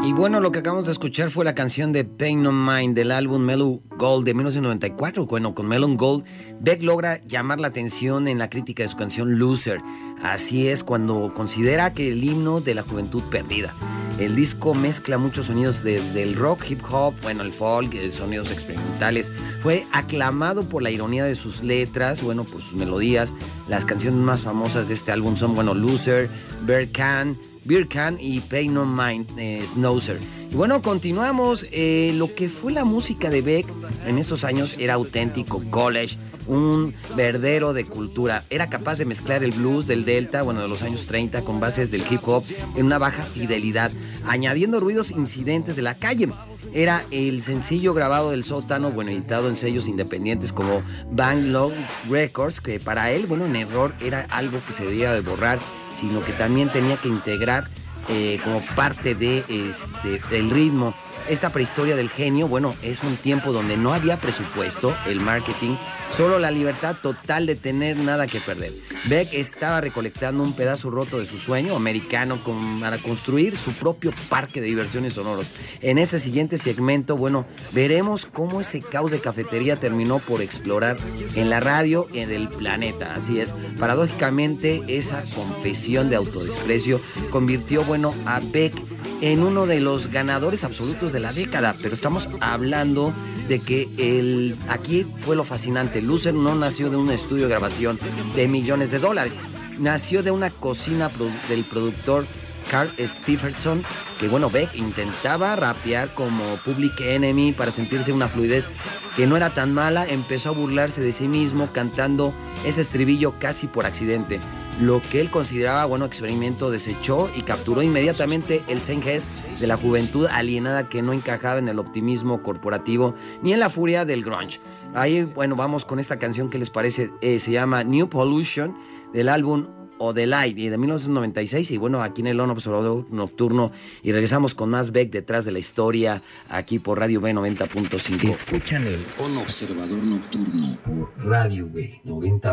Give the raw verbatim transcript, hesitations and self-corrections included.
Y bueno, lo que acabamos de escuchar fue la canción de Pain No Mind del álbum Mellow Gold de mil novecientos noventa y cuatro. Bueno, con Mellow Gold, Beck logra llamar la atención en la crítica de su canción Loser. Así es, cuando considera que el himno de la juventud perdida. El disco mezcla muchos sonidos desde el rock, hip hop, bueno, el folk, sonidos experimentales. Fue aclamado por la ironía de sus letras, bueno, por sus melodías. Las canciones más famosas de este álbum son, bueno, Loser, Beer Can, Beer Can y Pay No Mind, eh, Snoozer. Y bueno, continuamos. Eh, lo que fue la música de Beck en estos años era auténtico college, un verdadero de cultura. Era capaz de mezclar el blues del Delta, bueno, de los años treinta, con bases del hip hop en una baja fidelidad, añadiendo ruidos incidentes de la calle. Era el sencillo grabado del sótano, bueno, editado en sellos independientes como Bang Long Records, que para él, bueno, en error era algo que se debía de borrar, sino que también tenía que integrar eh, como parte de este, del ritmo. Esta prehistoria del genio, bueno, es un tiempo donde no había presupuesto, el marketing, solo la libertad total de tener nada que perder. Beck estaba recolectando un pedazo roto de su sueño americano con, para construir su propio parque de diversiones sonoros. En este siguiente segmento, bueno, veremos cómo ese caos de cafetería terminó por explorar en la radio y en el planeta. Así es, paradójicamente, esa confesión de autodesprecio convirtió, bueno, a Beck en uno de los ganadores absolutos de la década, pero estamos hablando de que el, aquí fue lo fascinante. Loser no nació de un estudio de grabación de millones de dólares, nació de una cocina produ- del productor Carl Stephenson, que bueno, Beck intentaba rapear como Public Enemy para sentirse una fluidez que no era tan mala. Empezó a burlarse de sí mismo cantando ese estribillo casi por accidente. Lo que él consideraba, bueno, experimento, desechó y capturó inmediatamente el zeitgeist de la juventud alienada que no encajaba en el optimismo corporativo ni en la furia del grunge. Ahí, bueno, vamos con esta canción que les parece, eh, se llama New Pollution, del álbum O The Light, de mil novecientos noventa y seis. Y bueno, aquí en el On Observador Nocturno, y regresamos con más Beck detrás de la historia, aquí por Radio B noventa punto cinco. Escuchan el On Observador Nocturno por Radio B noventa.